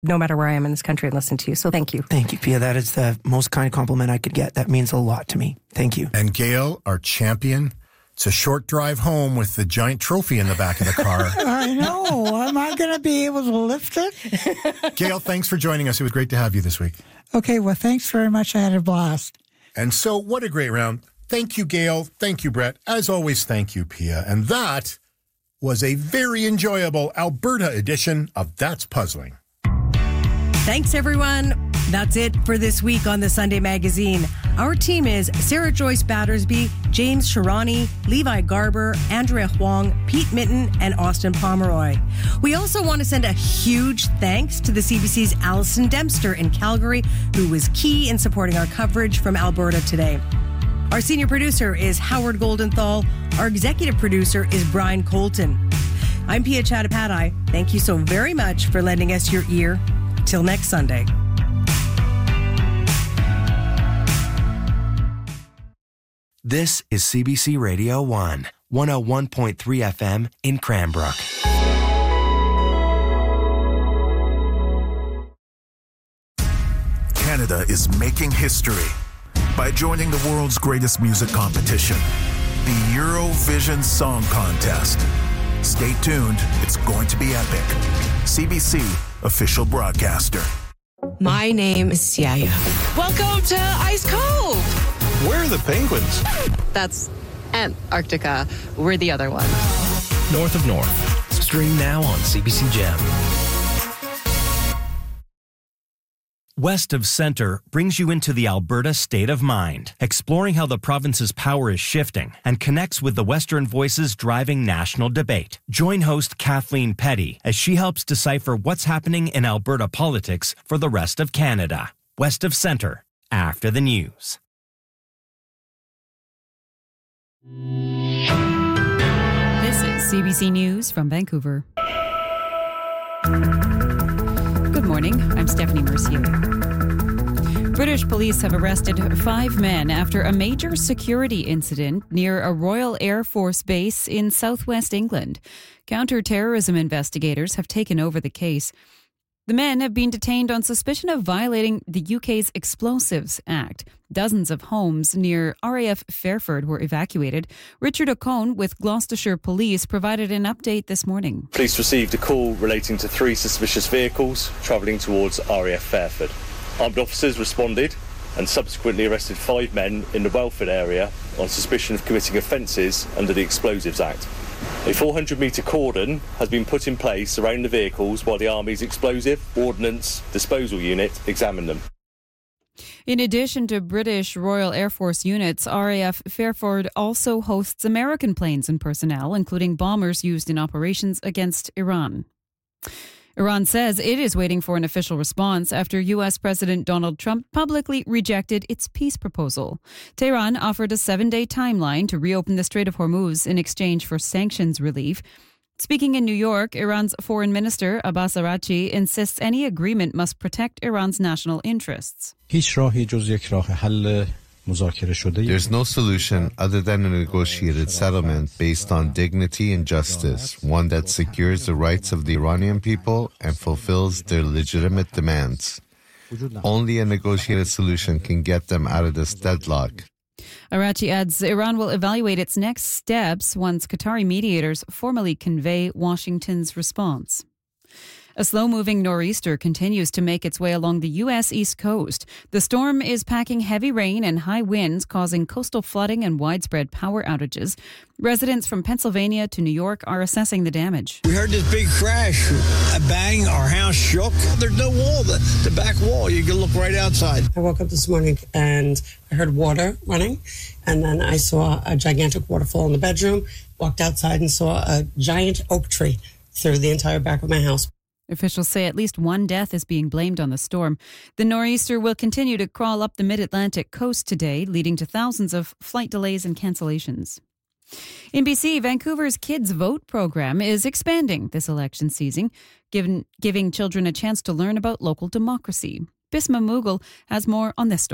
no matter where I am in this country and listen to you. So thank you. Thank you, Pia. That is the most kind compliment I could get. That means a lot to me. Thank you. And Gail, our champion, it's a short drive home with the giant trophy in the back of the car. I know. Am I going to be able to lift it? Gail, thanks for joining us. It was great to have you this week. Okay, well, thanks very much. I had a blast. And so, what a great round. Thank you, Gail. Thank you, Brett. As always, thank you, Pia. And that was a very enjoyable Alberta edition of That's Puzzling. Thanks, everyone. That's it for this week on the Sunday Magazine. Our team is Sarah Joyce Battersby, James Sharani, Levi Garber, Andrea Huang, Pete Mitten, and Austin Pomeroy. We also want to send a huge thanks to the CBC's Alison Dempster in Calgary, who was key in supporting our coverage from Alberta today. Our senior producer is Howard Goldenthal. Our executive producer is Brian Colton. I'm Pia Chattopadhyay. Thank you so very much for lending us your ear. Till next Sunday. This is CBC Radio 1, 101.3 FM in Cranbrook. Canada is making history by joining the world's greatest music competition, the Eurovision Song Contest. Stay tuned, it's going to be epic. CBC, official broadcaster. My name is Siaya. Welcome to Ice Cove. Where are the penguins? That's Antarctica. We're the other one. North of North. Stream now on CBC Gem. West of Centre brings you into the Alberta state of mind, exploring how the province's power is shifting and connects with the Western voices driving national debate. Join host Kathleen Petty as she helps decipher what's happening in Alberta politics for the rest of Canada. West of Centre, after the news. This is CBC News from Vancouver. Good morning, I'm Stephanie Mercier. British police have arrested 5 men after a major security incident near a Royal Air Force base in southwest England. Counter-terrorism investigators have taken over the case. The men have been detained on suspicion of violating the UK's Explosives Act. Dozens of homes near RAF Fairford were evacuated. Richard O'Cone with Gloucestershire Police provided an update this morning. Police received a call relating to 3 suspicious vehicles travelling towards RAF Fairford. Armed officers responded and subsequently arrested 5 men in the Welford area on suspicion of committing offences under the Explosives Act. A 400-metre cordon has been put in place around the vehicles while the Army's Explosive Ordnance Disposal Unit examine them. In addition to British Royal Air Force units, RAF Fairford also hosts American planes and personnel, including bombers used in operations against Iran. Iran says it is waiting for an official response after U.S. President Donald Trump publicly rejected its peace proposal. Tehran offered a 7-day timeline to reopen the Strait of Hormuz in exchange for sanctions relief. Speaking in New York, Iran's Foreign Minister Abbas Araghchi insists any agreement must protect Iran's national interests. There's no solution other than a negotiated settlement based on dignity and justice, one that secures the rights of the Iranian people and fulfills their legitimate demands. Only a negotiated solution can get them out of this deadlock. Araghchi adds Iran will evaluate its next steps once Qatari mediators formally convey Washington's response. A slow-moving nor'easter continues to make its way along the U.S. East Coast. The storm is packing heavy rain and high winds, causing coastal flooding and widespread power outages. Residents from Pennsylvania to New York are assessing the damage. We heard this big crash, a bang, our house shook. There's no wall, the back wall. You can look right outside. I woke up this morning and I heard water running, and then I saw a gigantic waterfall in the bedroom, walked outside and saw a giant oak tree through the entire back of my house. Officials say at least 1 death is being blamed on the storm. The nor'easter will continue to crawl up the mid-Atlantic coast today, leading to thousands of flight delays and cancellations. In BC, Vancouver's Kids Vote program is expanding this election season, giving children a chance to learn about local democracy. Bisma Mughal has more on this story.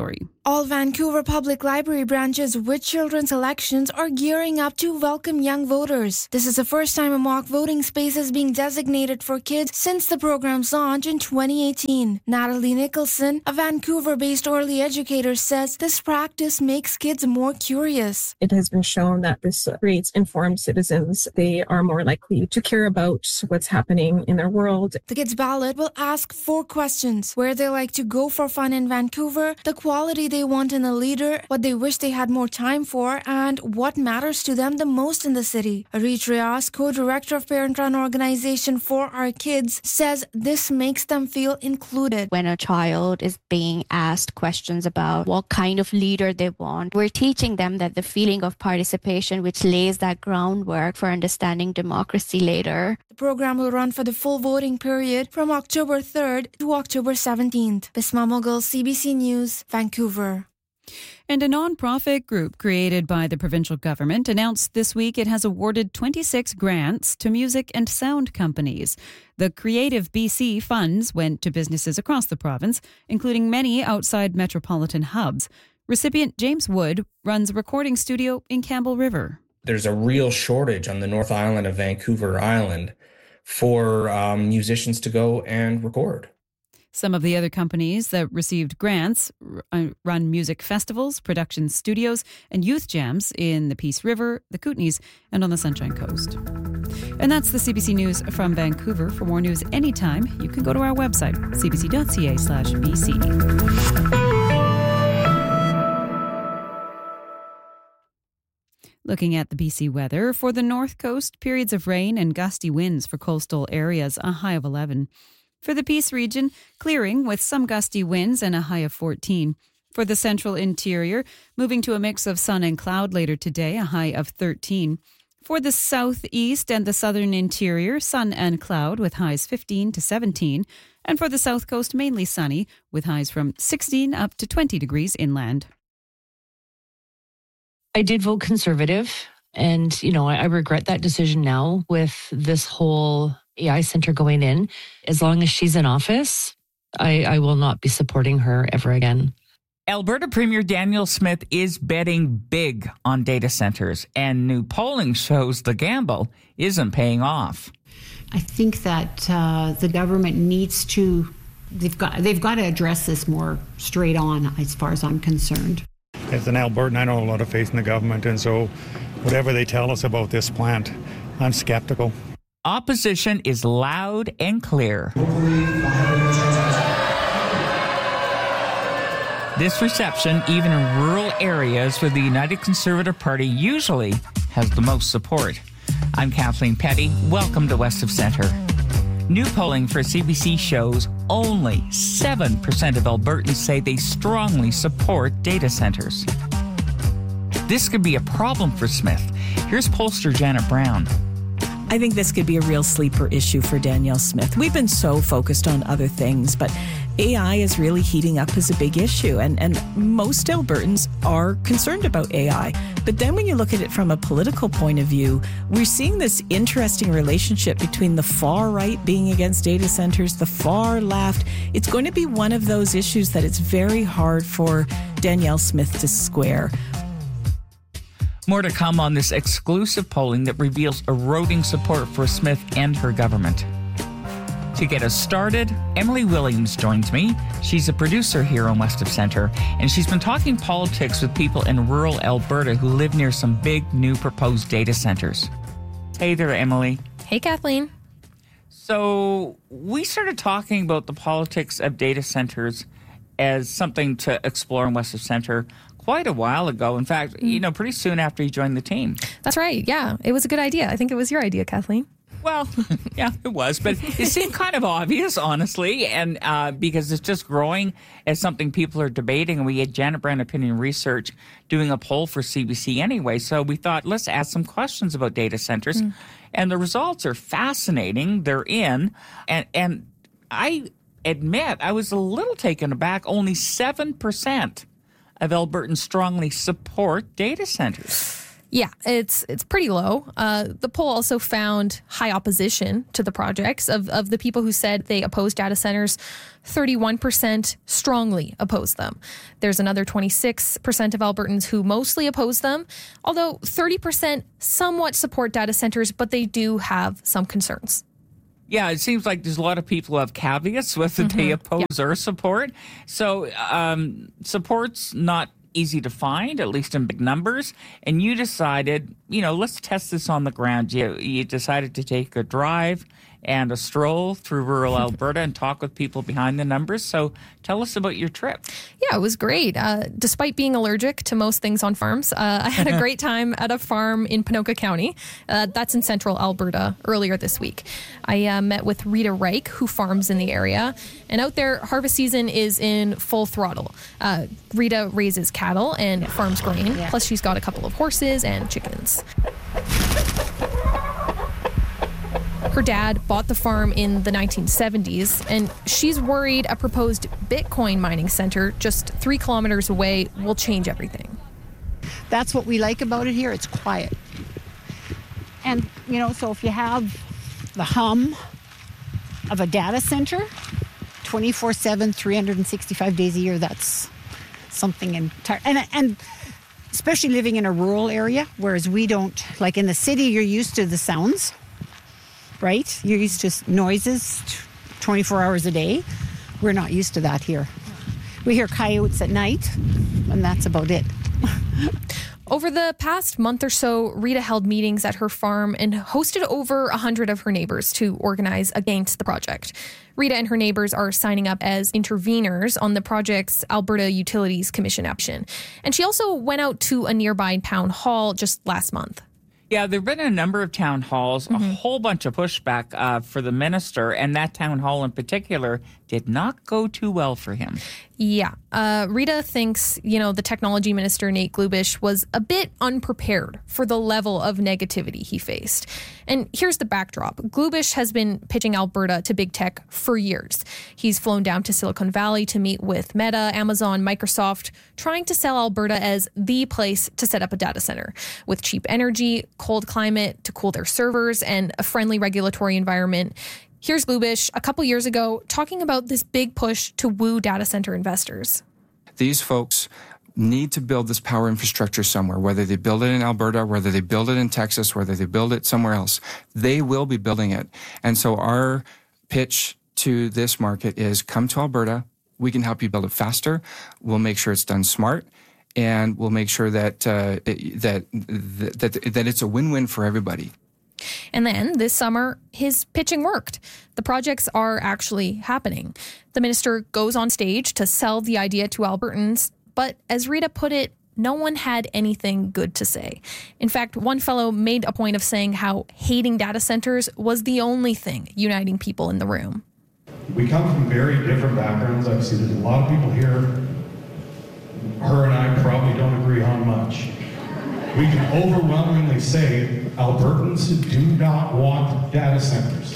All Vancouver Public Library branches with children's elections are gearing up to welcome young voters. This is the first time a mock voting space is being designated for kids since the program's launch in 2018. Natalie Nicholson, a Vancouver-based early educator, says this practice makes kids more curious. It has been shown that this creates informed citizens. They are more likely to care about what's happening in their world. The kids' ballot will ask 4 questions: where they like to go for fun in Vancouver, the quality they want in a leader, what they wish they had more time for, and what matters to them the most in the city. Arit Rias, co-director of parent-run organization For Our Kids, says this makes them feel included. When a child is being asked questions about what kind of leader they want, we're teaching them that the feeling of participation, which lays that groundwork for understanding democracy later. The program will run for the full voting period from October 3rd to October 17th. Bisma Mughal, CBC News, Vancouver. And a non-profit group created by the provincial government announced this week it has awarded 26 grants to music and sound companies. The Creative BC funds went to businesses across the province, including many outside metropolitan hubs. Recipient James Wood runs a recording studio in Campbell River. There's a real shortage on the North Island of Vancouver Island for musicians to go and record. Some of the other companies that received grants run music festivals, production studios, and youth jams in the Peace River, the Kootenays, and on the Sunshine Coast. And that's the CBC News from Vancouver. For more news anytime, you can go to our website, cbc.ca/BC. Looking at the BC weather, for the North Coast, periods of rain and gusty winds for coastal areas, a high of 11. For the Peace region, clearing with some gusty winds and a high of 14. For the central interior, moving to a mix of sun and cloud later today, a high of 13. For the southeast and the southern interior, sun and cloud with highs 15 to 17. And for the south coast, mainly sunny with highs from 16 up to 20 degrees inland. I did vote Conservative, and, I regret that decision now with this whole AI center going in. As long as she's in office, I will not be supporting her ever again. Alberta Premier Danielle Smith is betting big on data centers, and new polling shows the gamble isn't paying off. I think that the government needs to, they've got to address this more straight on, as far as I'm concerned. As an Albertan, I don't have a lot of faith in the government, and so whatever they tell us about this plant, I'm skeptical. Opposition is loud and clear. This reception, even in rural areas where the United Conservative Party usually has the most support. I'm Kathleen Petty. Welcome to West of Centre. New polling for CBC shows only 7% of Albertans say they strongly support data centers. This could be a problem for Smith. Here's pollster Janet Brown. I think this could be a real sleeper issue for Danielle Smith. We've been so focused on other things, but AI is really heating up as a big issue, and most Albertans are concerned about AI. But then when you look at it from a political point of view, we're seeing this interesting relationship between the far right being against data centers, the far left. It's going to be one of those issues that it's very hard for Danielle Smith to square. More to come on this exclusive polling that reveals eroding support for Smith and her government. To get us started, Emily Williams joins me. She's a producer here on West of Centre, and she's been talking politics with people in rural Alberta who live near some big new proposed data centres. Hey there, Emily. Hey, Kathleen. So we started talking about the politics of data centres as something to explore in West of Centre quite a while ago. In fact, pretty soon after you joined the team. That's right. Yeah, it was a good idea. I think it was your idea, Kathleen. Well, yeah, it was, but it seemed kind of obvious, honestly, and because it's just growing as something people are debating, and we had Janet Brown Opinion Research doing a poll for CBC anyway, so we thought, let's ask some questions about data centers, and the results are fascinating. They're in, and I admit I was a little taken aback. Only 7% of Albertans strongly support data centers. Yeah, it's pretty low. The poll also found high opposition to the projects. Of the people who said they oppose data centers, 31% strongly oppose them. There's another 26% of Albertans who mostly oppose them, although 30% somewhat support data centers, but they do have some concerns. Yeah, it seems like there's a lot of people who have caveats whether they oppose or support. So support's not easy to find, at least in big numbers. And you decided, let's test this on the ground. You decided to take a drive and a stroll through rural Alberta and talk with people behind the numbers. So tell us about your trip. Yeah, it was great. Despite being allergic to most things on farms, I had a great time at a farm in Ponoka County. That's in central Alberta earlier this week. I met with Rita Reich, who farms in the area. And out there, harvest season is in full throttle. Rita raises cattle and farms grain. Plus, she's got a couple of horses and chickens. Her dad bought the farm in the 1970s, and she's worried a proposed Bitcoin mining center just 3 kilometers away will change everything. That's what we like about it here. It's quiet. And, so if you have the hum of a data center, 24/7, 365 days a year, that's something entire. And especially living in a rural area, whereas we don't, like in the city, you're used to the sounds. Right? You're used to noises 24 hours a day. We're not used to that here. We hear coyotes at night, and that's about it. Over the past month or so, Rita held meetings at her farm and hosted over 100 of her neighbors to organize against the project. Rita and her neighbors are signing up as interveners on the project's Alberta Utilities Commission action. And she also went out to a nearby town hall just last month. Yeah, there have been a number of town halls, a whole bunch of pushback for the minister, and that town hall in particular did not go too well for him. Yeah. Rita thinks, the technology minister, Nate Glubish, was a bit unprepared for the level of negativity he faced. And here's the backdrop. Glubish has been pitching Alberta to big tech for years. He's flown down to Silicon Valley to meet with Meta, Amazon, Microsoft, trying to sell Alberta as the place to set up a data center with cheap energy, cold climate to cool their servers, and a friendly regulatory environment. Here's Glubish a couple years ago talking about this big push to woo data center investors. These folks need to build this power infrastructure somewhere, whether they build it in Alberta, whether they build it in Texas, whether they build it somewhere else. They will be building it. And so our pitch to this market is come to Alberta. We can help you build it faster. We'll make sure it's done smart. And we'll make sure that it's a win-win for everybody. And then this summer, his pitching worked. The projects are actually happening. The minister goes on stage to sell the idea to Albertans, but as Rita put it, no one had anything good to say. In fact, one fellow made a point of saying how hating data centers was the only thing uniting people in the room. We come from very different backgrounds. I see there's a lot of people here. Her and I probably don't agree on much. We can overwhelmingly say Albertans do not want data centers.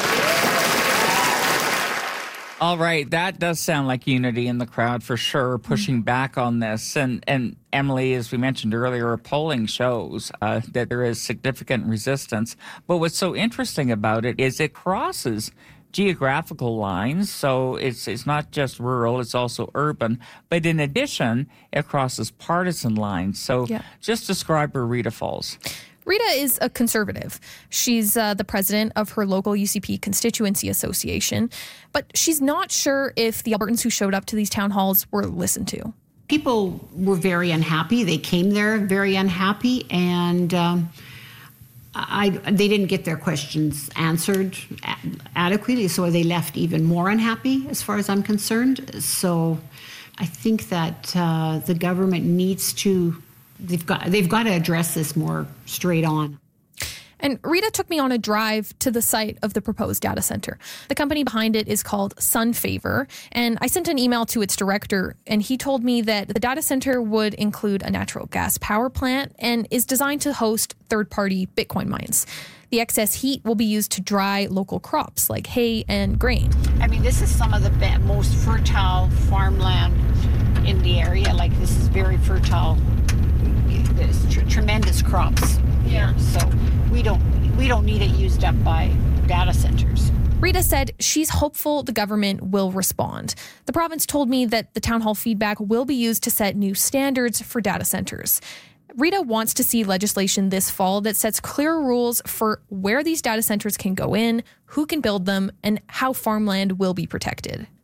All right, that does sound like unity in the crowd for sure, pushing back on this. And Emily, as we mentioned earlier, polling shows that there is significant resistance. But what's so interesting about it is it crosses geographical lines, so it's not just rural, it's also urban. But in addition, it crosses partisan lines. So just describe where Rita falls. Rita is a conservative. She's the president of her local UCP Constituency Association, but she's not sure if the Albertans who showed up to these town halls were listened to. People were very unhappy. They came there very unhappy, and they didn't get their questions answered adequately, so they left even more unhappy as far as I'm concerned. So I think that the government needs to, they've got to address this more straight on. And Rita took me on a drive to the site of the proposed data center. The company behind it is called SunFavor, and I sent an email to its director, and he told me that the data center would include a natural gas power plant and is designed to host third-party Bitcoin mines. The excess heat will be used to dry local crops like hay and grain. I mean, this is some of the most fertile farmland in the area. Like, this is very fertile There's tremendous crops here, so we don't need it used up by data centers. Rita said she's hopeful the government will respond. The province told me that the town hall feedback will be used to set new standards for data centers. Rita wants to see legislation this fall that sets clear rules for where these data centers can go in, who can build them, and how farmland will be protected.